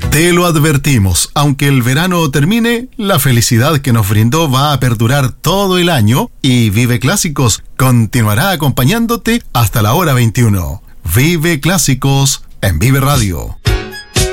Te lo advertimos, aunque el verano termine, la felicidad que nos brindó va a perdurar todo el año y Vive Clásicos continuará acompañándote hasta la hora 21. Vive Clásicos en Vive Radio.